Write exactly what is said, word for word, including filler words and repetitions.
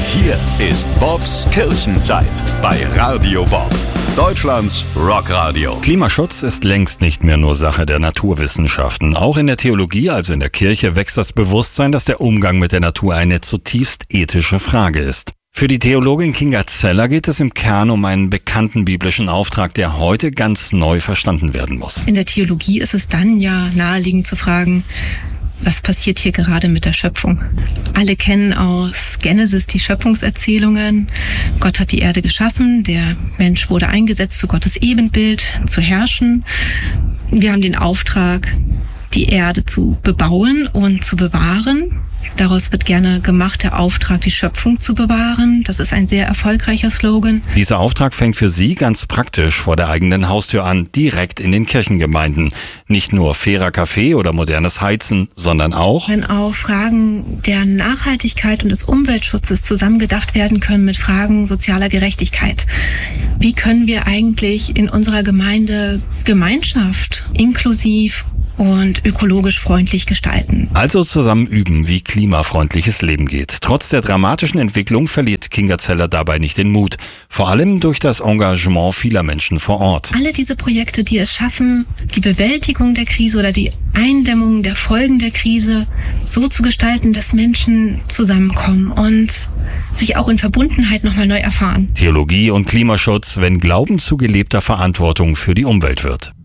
hier ist Bobs Kirchenzeit bei Radio Bob, Deutschlands Rockradio. Klimaschutz ist längst nicht mehr nur Sache der Naturwissenschaften. Auch in der Theologie, also in der Kirche, wächst das Bewusstsein, dass der Umgang mit der Natur eine zutiefst ethische Frage ist. Für die Theologin Kinga Zeller geht es im Kern um einen bekannten biblischen Auftrag, der heute ganz neu verstanden werden muss. In der Theologie ist es dann ja naheliegend zu fragen, was passiert hier gerade mit der Schöpfung? Alle kennen aus Genesis die Schöpfungserzählungen. Gott hat die Erde geschaffen, der Mensch wurde eingesetzt, zu Gottes Ebenbild zu herrschen. Wir haben den Auftrag, die Erde zu bebauen und zu bewahren. Daraus wird gerne gemacht, der Auftrag, die Schöpfung zu bewahren. Das ist ein sehr erfolgreicher Slogan. Dieser Auftrag fängt für Sie ganz praktisch vor der eigenen Haustür an, direkt in den Kirchengemeinden. Nicht nur fairer Kaffee oder modernes Heizen, sondern auch, wenn auch Fragen der Nachhaltigkeit und des Umweltschutzes zusammengedacht werden können mit Fragen sozialer Gerechtigkeit. Wie können wir eigentlich in unserer Gemeinde Gemeinschaft inklusiv und ökologisch freundlich gestalten? Also zusammen üben, wie klimafreundliches Leben geht. Trotz der dramatischen Entwicklung verliert Kinga Zeller dabei nicht den Mut. Vor allem durch das Engagement vieler Menschen vor Ort. Alle diese Projekte, die es schaffen, die Bewältigung der Krise oder die Eindämmung der Folgen der Krise so zu gestalten, dass Menschen zusammenkommen und sich auch in Verbundenheit nochmal neu erfahren. Theologie und Klimaschutz, wenn Glauben zu gelebter Verantwortung für die Umwelt wird.